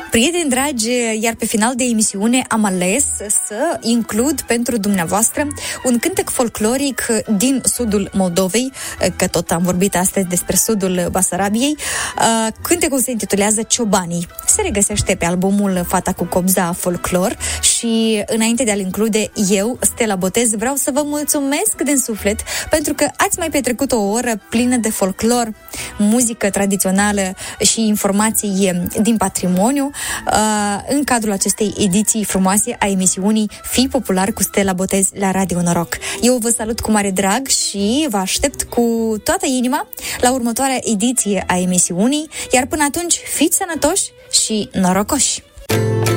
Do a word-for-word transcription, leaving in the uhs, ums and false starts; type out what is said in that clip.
Prieteni dragi, iar pe final de emisiune am ales să includ pentru dumneavoastră un cântec folcloric din sudul Moldovei, că tot am vorbit astăzi despre sudul Basarabiei. Cântecul se intitulează Ciobanii. Se regăsește pe albumul Fata cu Cobza Folclor și înainte de a-l include eu, Stella Botez, vreau să vă mulțumesc din suflet pentru că ați mai petrecut o oră plină de folclor, muzică tradițională și informații din patrimoniu în cadrul acestei ediții frumoase a emisiunii Fii Popular cu Stella Botez la Radio Noroc. Eu vă salut cu mare drag și vă aștept cu toată inima la următoarea ediție a emisiunii, iar până atunci fiți sănătoși și norocoși!